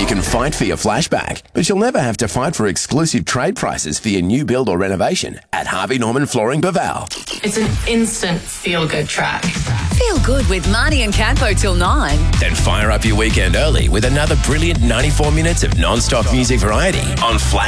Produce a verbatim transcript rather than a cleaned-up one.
can fight for your flashback, but you'll never have to fight for exclusive trade prices for your new build or renovation at Harvey Norman Flooring Baval. It's an instant feel-good track. Feel good with Marnie and Campo till nine. Then fire up your weekend early with another brilliant ninety-four minutes of non-stop music variety on Flash